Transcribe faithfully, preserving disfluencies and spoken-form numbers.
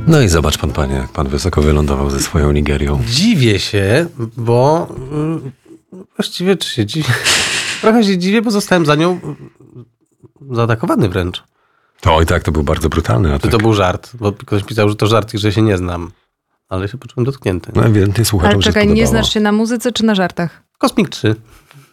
No i zobacz pan, panie, jak pan wysoko wylądował ze swoją Nigerią. Dziwię się, bo y, właściwie czy się dziwię? Trochę się dziwię, bo zostałem za nią zaatakowany wręcz. To i tak, to był bardzo brutalny Czy atak. to był żart? Bo ktoś pisał, że to żart i że się nie znam. Ale się poczułem dotknięty. No ewidentnie słuchaczom Ale się czekaj, spodobało. nie znasz się na muzyce czy na żartach? Kosmik trzy.